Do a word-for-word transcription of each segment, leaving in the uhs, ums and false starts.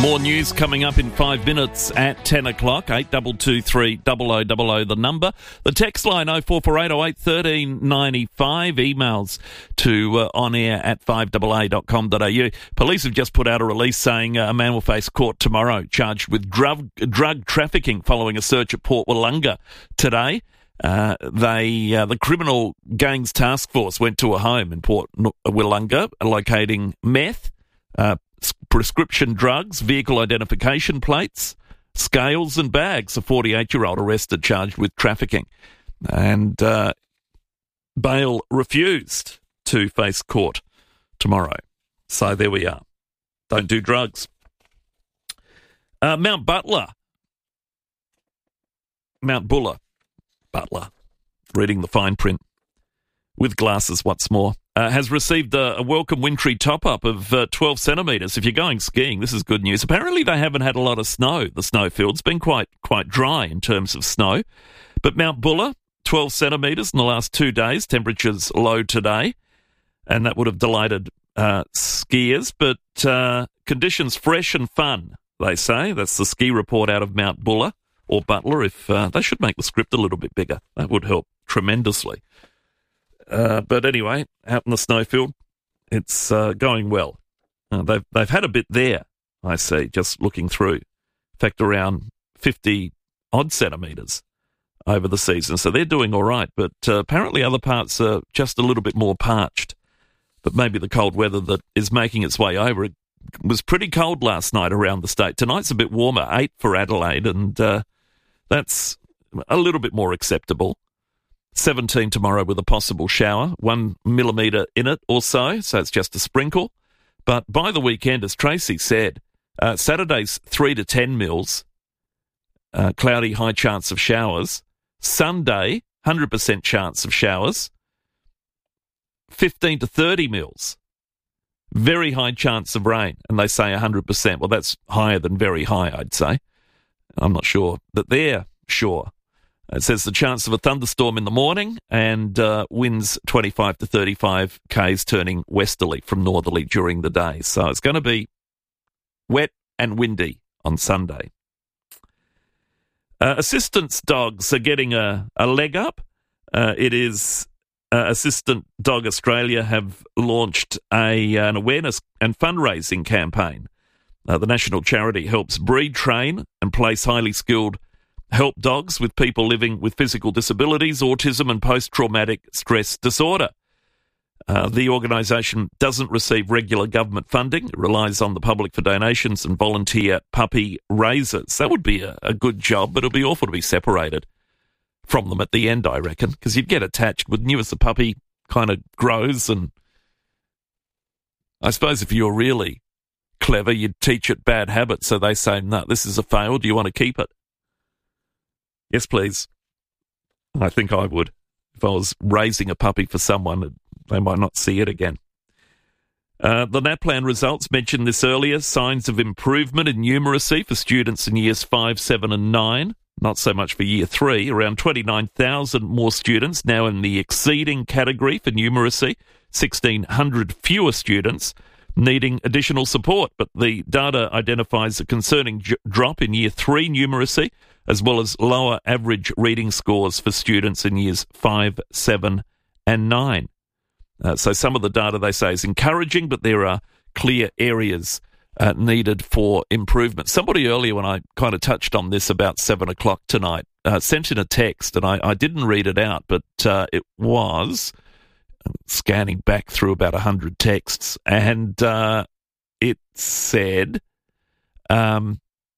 More news coming up in five minutes at ten o'clock. eight two two three, double oh double oh the number. The text line oh four four eight oh eight one three nine five. Emails to uh, onair at five a a dot com dot a u. Police have just put out a release saying uh, a man will face court tomorrow charged with drug, drug trafficking following a search at Port Wollonga today. Uh, they, uh, the Criminal Gangs Task Force went to a home in Port Wollonga locating meth, uh, prescription drugs, vehicle identification plates, scales and bags. A forty-eight-year-old arrested charged with trafficking. And uh, bail refused to face court tomorrow. So there we are. Don't do drugs. Uh, Mount Butler. Mount Buller. Butler. Reading the fine print with glasses, what's more. Uh, has received a, a welcome wintry top-up of uh, twelve centimetres. If you're going skiing, this is good news. Apparently they haven't had a lot of snow. The snowfield's been quite quite dry in terms of snow. But Mount Buller, twelve centimetres in the last two days. Temperatures low today. And that would have delighted uh, skiers. But uh, conditions fresh and fun, they say. That's the ski report out of Mount Buller or Butler. If uh, they should make the script a little bit bigger. That would help tremendously. Uh, but anyway, out in the snowfield, it's uh, going well. Uh, they've they've had a bit there, I see, just looking through. In fact, around fifty odd centimetres over the season, so they're doing all right. But uh, apparently other parts are just a little bit more parched. But maybe the cold weather that is making its way over. It was pretty cold last night around the state. Tonight's a bit warmer, eight for Adelaide, and uh, that's a little bit more acceptable. seventeen tomorrow with a possible shower, one millimetre in it or so, so it's just a sprinkle. But by the weekend, as Tracy said, uh, Saturday's three to ten mils, uh, cloudy, high chance of showers. Sunday, one hundred percent chance of showers, fifteen to thirty mils. Very high chance of rain, and they say one hundred percent. Well, that's higher than very high, I'd say. I'm not sure that they're sure. It says the chance of a thunderstorm in the morning and uh, winds twenty-five to thirty-five k's turning westerly from northerly during the day. So it's going to be wet and windy on Sunday. Uh, assistance dogs are getting a, a leg up. Uh, it is uh, Assistant Dog Australia have launched a, an awareness and fundraising campaign. Uh, the national charity helps breed, train and place highly skilled help dogs with people living with physical disabilities, autism and post-traumatic stress disorder. Uh, the organisation doesn't receive regular government funding. It relies on the public for donations and volunteer puppy raisers. That would be a, a good job, but it'll be awful to be separated from them at the end, I reckon, because you'd get attached, wouldn't you, as the puppy kind of grows. And I suppose if you're really clever, you'd teach it bad habits, so they say, no, this is a fail. Do you want to keep it? Yes, please. I think I would. If I was raising a puppy for someone, they might not see it again. Uh, the NAPLAN results mentioned this earlier. Signs of improvement in numeracy for students in years five, seven and nine. Not so much for year three. Around twenty-nine thousand more students now in the exceeding category for numeracy. sixteen hundred fewer students needing additional support. But the data identifies a concerning j- drop in year three numeracy, as well as lower average reading scores for students in years five, seven and nine. Uh, so some of the data, they say, is encouraging, but there are clear areas uh, needed for improvement. Somebody earlier, when I kind of touched on this about seven o'clock tonight, uh, sent in a text, and I, I didn't read it out, but uh, it was scanning back through about one hundred texts, and uh, it said... Um,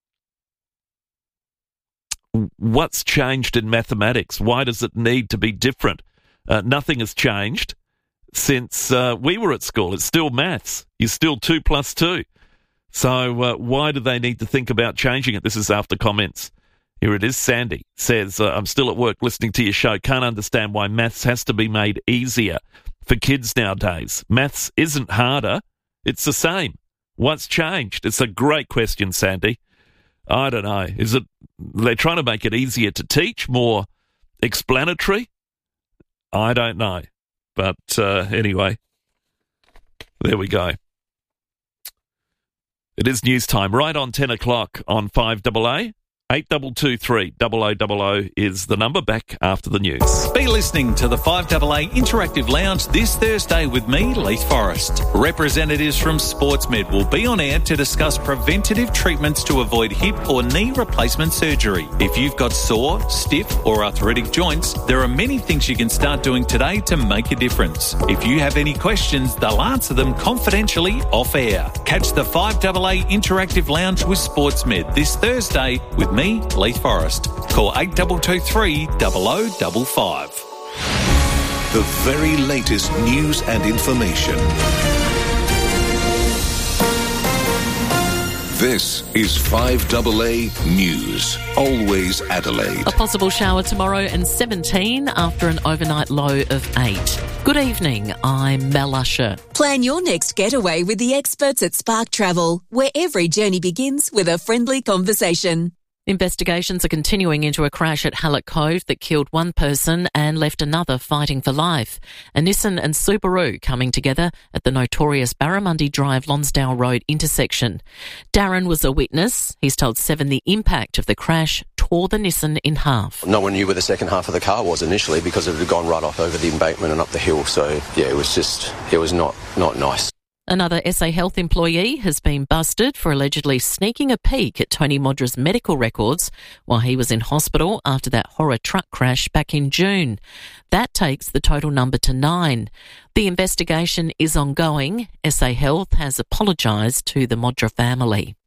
What's changed in mathematics? Why does it need to be different? Uh, nothing has changed since uh, we were at school. It's still maths. You're still two plus two. So uh, why do they need to think about changing it? This is after comments. Here it is. Sandy says, uh, I'm still at work listening to your show. Can't understand why maths has to be made easier for kids nowadays. Maths isn't harder. It's the same. What's changed? It's a great question, Sandy. I don't know. Is it they're trying to make it easier to teach, more explanatory? I don't know. But uh, anyway, there we go. It It is news time, right on ten o'clock on five A A. eight two two three, double oh double oh is the number. Back after the news. Be listening to the five A A Interactive Lounge this Thursday with me, Leith Forrest. Representatives from SportsMed will be on air to discuss preventative treatments to avoid hip or knee replacement surgery. If you've got sore, stiff or arthritic joints, there are many things you can start doing today to make a difference. If you have any questions, they'll answer them confidentially off air. Catch the five A A Interactive Lounge with SportsMed this Thursday with me, Leith Forrest. Call eight two two three, double oh double five. The very latest news and information. This is five A A News. Always Adelaide. A possible shower tomorrow and seventeen after an overnight low of eight. Good evening, I'm Mel Usher. Plan your next getaway with the experts at Spark Travel, where every journey begins with a friendly conversation. Investigations are continuing into a crash at Hallett Cove that killed one person and left another fighting for life. A Nissan and Subaru coming together at the notorious Barramundi Drive Lonsdale Road intersection. Darren was a witness. He's told Seven the impact of the crash tore the Nissan in half. No one knew where the second half of the car was initially because it had gone right off over the embankment and up the hill. So, yeah, it was just, it was not, not nice. Another S A Health employee has been busted for allegedly sneaking a peek at Tony Modra's medical records while he was in hospital after that horror truck crash back in June. That takes the total number to nine. The investigation is ongoing. S A Health has apologised to the Modra family.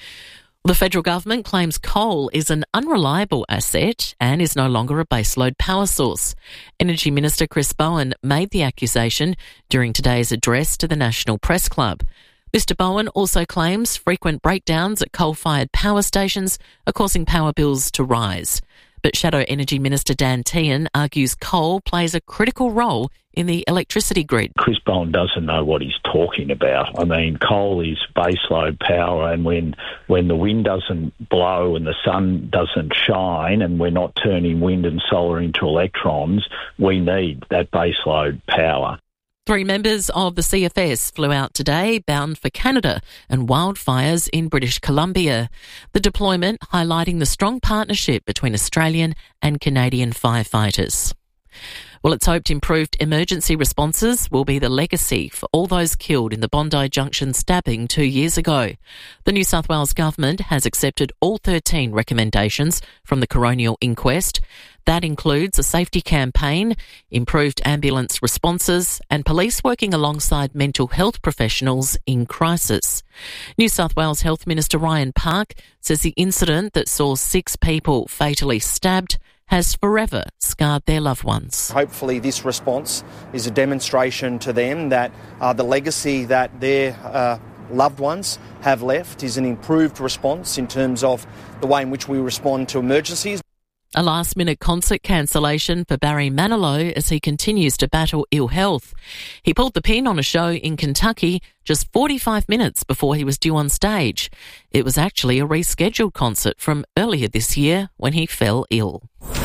The federal government claims coal is an unreliable asset and is no longer a baseload power source. Energy Minister Chris Bowen made the accusation during today's address to the National Press Club. Mister Bowen also claims frequent breakdowns at coal-fired power stations are causing power bills to rise. But Shadow Energy Minister Dan Tehan argues coal plays a critical role in the electricity grid. Chris Bowen doesn't know what he's talking about. I mean, coal is baseload power, and when when the wind doesn't blow and the sun doesn't shine and we're not turning wind and solar into electrons, we need that baseload power. Three members of the C F S flew out today, bound for Canada and wildfires in British Columbia. The deployment highlighting the strong partnership between Australian and Canadian firefighters. Well, it's hoped improved emergency responses will be the legacy for all those killed in the Bondi Junction stabbing two years ago. The New South Wales Government has accepted all thirteen recommendations from the coronial inquest. That includes a safety campaign, improved ambulance responses, and police working alongside mental health professionals in crisis. New South Wales Health Minister Ryan Park says the incident that saw six people fatally stabbed has forever scarred their loved ones. Hopefully this response is a demonstration to them that uh, the legacy that their uh, loved ones have left is an improved response in terms of the way in which we respond to emergencies. A last-minute concert cancellation for Barry Manilow as he continues to battle ill health. He pulled the pin on a show in Kentucky just forty-five minutes before he was due on stage. It was actually a rescheduled concert from earlier this year when he fell ill.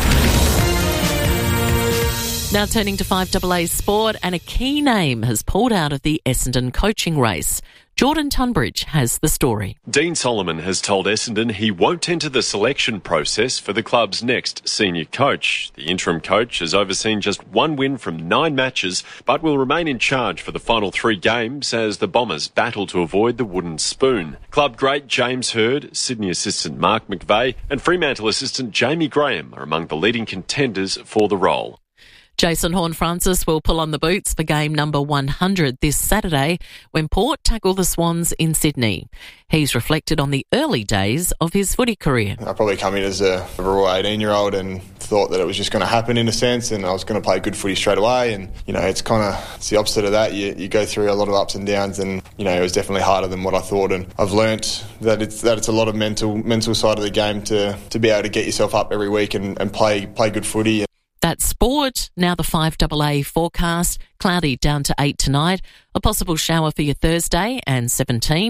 Now turning to five A A Sport, and a key name has pulled out of the Essendon coaching race. Jordan Tunbridge has the story. Dean Solomon has told Essendon he won't enter the selection process for the club's next senior coach. The interim coach has overseen just one win from nine matches, but will remain in charge for the final three games as the Bombers battle to avoid the wooden spoon. Club great James Hird, Sydney assistant Mark McVeigh and Fremantle assistant Jamie Graham are among the leading contenders for the role. Jason Horne-Francis will pull on the boots for game number one hundred this Saturday when Port tackle the Swans in Sydney. He's reflected on the early days of his footy career. I probably come in as a raw eighteen-year-old and thought that it was just going to happen in a sense, and I was going to play good footy straight away. And, you know, it's kind of it's the opposite of that. You, you go through a lot of ups and downs, and, you know, it was definitely harder than what I thought. And I've learnt that it's that it's a lot of mental mental side of the game to, to be able to get yourself up every week and, and play play good footy. That's sport. Now the five A A forecast. Cloudy down to eight tonight. A possible shower for your Thursday and seventeen.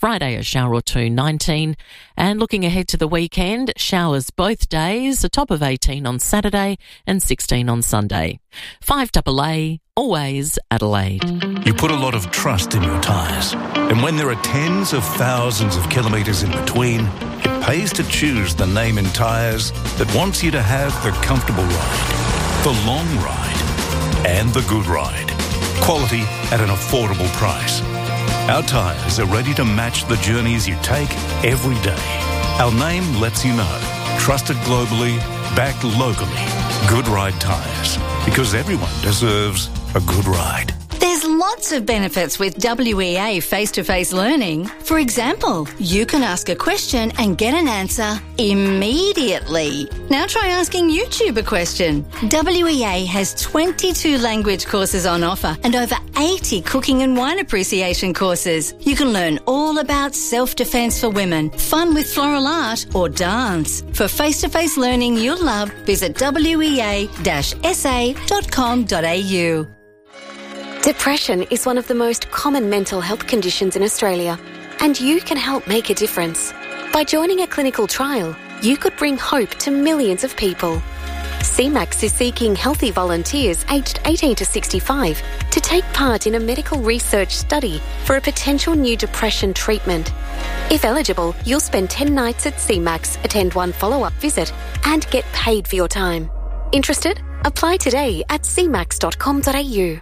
Friday, a shower or two, nineteen. And looking ahead to the weekend, showers both days, a top of eighteen on Saturday and sixteen on Sunday. five double A, always Adelaide. You put a lot of trust in your tyres. And when there are tens of thousands of kilometres in between, it pays to choose the name in tyres that wants you to have the comfortable ride, the long ride, and the good ride. Quality at an affordable price. Our tyres are ready to match the journeys you take every day. Our name lets you know. Trusted globally, backed locally. Good Ride Tyres. Because everyone deserves a good ride. There's lots of benefits with W E A face-to-face learning. For example, you can ask a question and get an answer immediately. Now try asking YouTube a question. W E A has twenty-two language courses on offer and over eighty cooking and wine appreciation courses. You can learn all about self-defense for women, fun with floral art or dance. For face-to-face learning you'll love, visit w e a dash s a dot com dot a u. Depression is one of the most common mental health conditions in Australia, and you can help make a difference. By joining a clinical trial, you could bring hope to millions of people. C MAX is seeking healthy volunteers aged eighteen to sixty-five to take part in a medical research study for a potential new depression treatment. If eligible, you'll spend ten nights at C MAX, attend one follow-up visit, and get paid for your time. Interested? Apply today at c max dot com dot a u.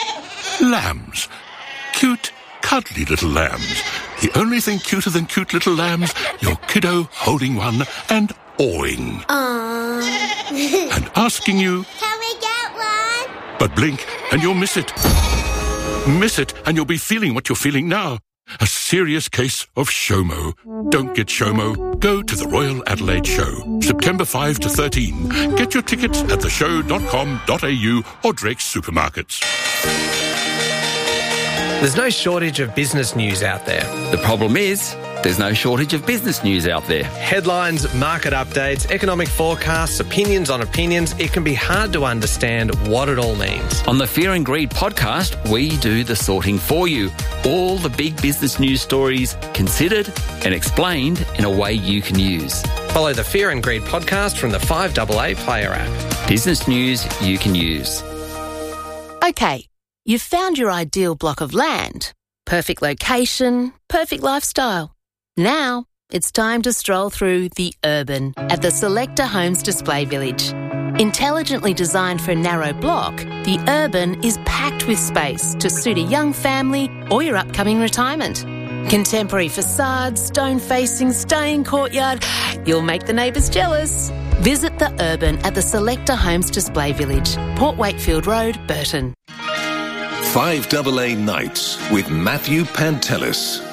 Lambs. Cute, cuddly little lambs. The only thing cuter than cute little lambs, your kiddo holding one and awing. Aww. And asking you, can we get one? But blink and you'll miss it. Miss it and you'll be feeling what you're feeling now. A serious case of SHOMO. Don't get SHOMO. Go to the Royal Adelaide Show, September fifth to thirteen. Get your tickets at the show dot com dot a u or Drake's supermarkets. There's no shortage of business news out there. The problem is, there's no shortage of business news out there. Headlines, market updates, economic forecasts, opinions on opinions. It can be hard to understand what it all means. On the Fear and Greed podcast, we do the sorting for you. All the big business news stories considered and explained in a way you can use. Follow the Fear and Greed podcast from the five double A Player app. Business news you can use. Okay, you've found your ideal block of land. Perfect location, perfect lifestyle. Now, it's time to stroll through The Urban at the Selector Homes Display Village. Intelligently designed for a narrow block, The Urban is packed with space to suit a young family or your upcoming retirement. Contemporary facades, stone-facing, staying courtyard. You'll make the neighbours jealous. Visit The Urban at the Selector Homes Display Village, Port Wakefield Road, Burton. five double A Nights with Matthew Pantelis.